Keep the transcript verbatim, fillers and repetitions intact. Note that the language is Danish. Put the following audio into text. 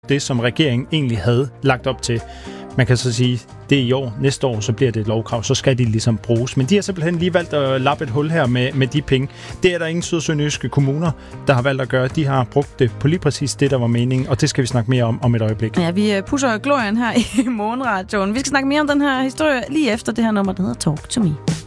det, som regeringen egentlig havde lagt op til. Man kan så sige, det er i år, næste år, så bliver det et lovkrav, så skal de ligesom bruges. Men de har simpelthen lige valgt at lappe et hul her med, med de penge. Det er der ingen sydsønderjyske kommuner, der har valgt at gøre. De har brugt det på lige præcis det, der var meningen, og det skal vi snakke mere om om et øjeblik. Ja, vi pusher glorien her i Morgenradioen. Vi skal snakke mere om den her historie lige efter det her nummer, der hedder Talk to Me.